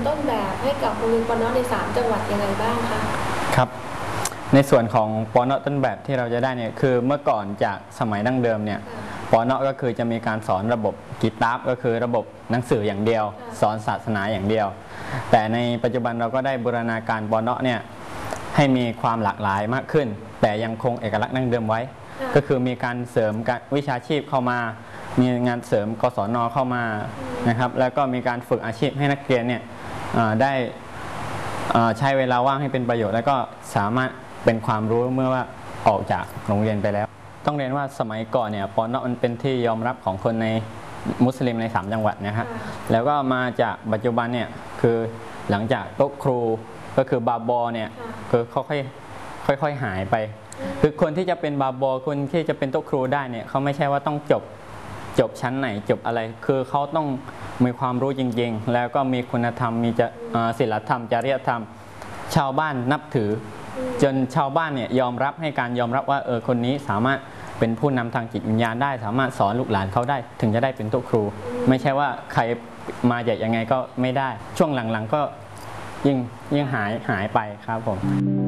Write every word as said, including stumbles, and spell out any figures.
ต้นแบบให้กับโรงเรียนปน.ในสามจังหวัดยังไงบ้างคะครับในส่วนของปน.ต้นแบบที่เราจะได้เนี่ยคือเมื่อก่อนจากสมัยดั้งเดิมเนี่ยปน.ก็คือจะมีการสอนระบบกิตาบก็คือระบบหนังสืออย่างเดียวสอนศาสนาอย่างเดียวแต่ในปัจจุบันเราก็ได้บูรณาการปน.เนี่ยให้มีความหลากหลายมากขึ้นแต่ยังคงเอกลักษณ์ดั้งเดิมไว้ก็คือมีการเสริมการวิชาชีพเข้ามามีงานเสริมกศน.เข้ามานะครับแล้วก็มีการฝึกอาชีพให้นักเรียนเนี่ยได้ใช้เวลาว่างให้เป็นประโยชน์แล้วก็สามารถเป็นความรู้เมื่อว่าออกจากโรงเรียนไปแล้วต้องเรียนว่าสมัยก่อนเนี่ยปน.มันเป็นที่ยอมรับของคนในมุสลิมในสามจังหวัดนะครับแล้วก็มาจากปัจจุบันเนี่ยคือหลังจากโต๊ะครูก็คือบาบอเนี่ยคือค่อยๆค่อยๆหายไปคือคนที่จะเป็นบาบอคนที่จะเป็นโต๊ะครูได้เนี่ยเขาไม่ใช่ว่าต้องจบจบชั้นไหนจบอะไรคือเขาต้องมีความรู้จริงๆแล้วก็มีคุณธรรมมีจะศีลธรรมจริยธรรมชาวบ้านนับถือจนชาวบ้านเนี่ยยอมรับให้การยอมรับว่าเออคนนี้สามารถเป็นผู้นำทางจิตวิญญาณได้สามารถสอนลูกหลานเขาได้ถึงจะได้เป็นโต๊ะครูไม่ใช่ว่าใครมาจากยังไงก็ไม่ได้ช่วงหลังๆก็ยิ่งยิ่งหายหายไปครับผม